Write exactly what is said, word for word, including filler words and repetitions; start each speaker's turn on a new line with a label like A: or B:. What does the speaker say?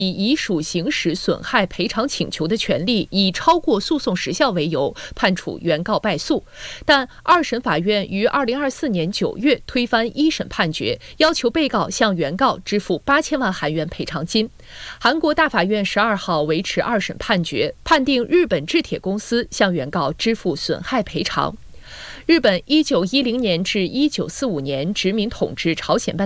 A: 以遗属行使损害赔偿请求的权利已超过诉讼时效为由，判处原告败诉。但二审法院于二零二四年九月推翻一审判决，要求被告向原告支付八千万韩元赔偿金。韩国大法院十二号维持二审判决，判定日本制铁公司向原告支付损害赔偿。日本一九一零年至一九四五年殖民统治朝鲜半